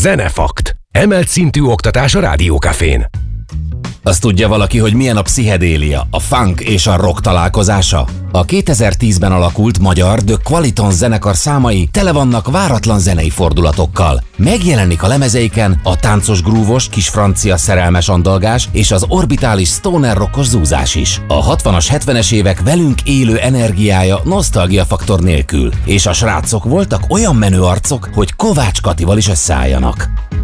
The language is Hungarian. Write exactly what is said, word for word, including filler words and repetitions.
Zenefakt. Emelt szintű oktatás a Rádiókafén. Azt tudja valaki, hogy milyen a pszichedélia, a funk és a rock találkozása? A kétezer-tízben alakult magyar The Qualiton zenekar számai tele vannak váratlan zenei fordulatokkal. Megjelenik a lemezeiken a táncos grúvos, kis francia szerelmes andalgás és az orbitális stoner rockos zúzás is. A hatvanas, hetvenes évek velünk élő energiája nosztalgiafaktor nélkül, és a srácok voltak olyan menő arcok, hogy Kovács Katival is összeálljanak.